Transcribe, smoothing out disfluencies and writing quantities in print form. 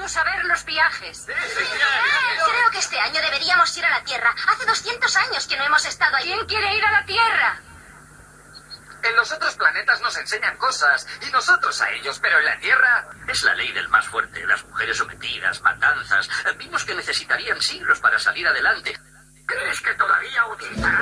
vamos a ver los viajes. Creo que este año deberíamos ir a la Tierra. Hace 200 años que no hemos estado allí. ¿Quién quiere ir a la Tierra? En los otros planetas nos enseñan cosas y nosotros a ellos, pero en la Tierra Es la ley del más fuerte, las mujeres sometidas, matanzas. Vimos que necesitarían siglos para salir adelante. ¿crees que todavía utilizarán